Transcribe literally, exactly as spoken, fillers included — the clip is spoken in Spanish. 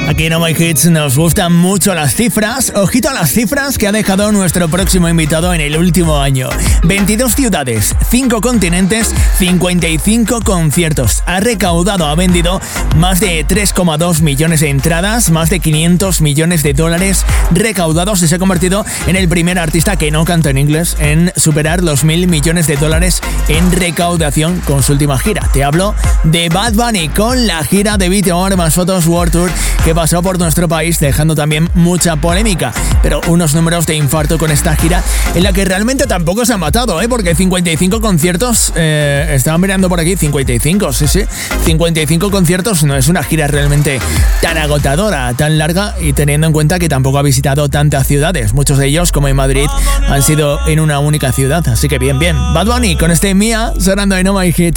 Aquí en Oh My Hits nos gustan mucho las cifras. Ojito a las cifras que ha dejado nuestro próximo invitado en el último año. veintidós ciudades, cinco continentes, cincuenta y cinco conciertos. Ha recaudado, ha vendido más de tres coma dos millones de entradas, más de quinientos millones de dólares recaudados y se ha convertido en el primer artista que no canta en inglés en superar los mil millones de dólares en recaudación con su última gira. Te hablo de Bad Bunny con la gira de Beat More Más Fotos World Tour que pasó por nuestro país dejando también mucha polémica, pero unos números de infarto con esta gira en la que realmente tampoco se han matado, ¿eh? Porque cincuenta y cinco conciertos, eh, estaban mirando por aquí, cincuenta y cinco, sí, sí, cincuenta y cinco conciertos no es una gira realmente tan agotadora, tan larga y teniendo en cuenta que tampoco ha visitado tantas ciudades, muchos de ellos como en Madrid han sido en una única ciudad, así que bien, bien. Bad Bunny con este Mía sonando en Oh My Hits.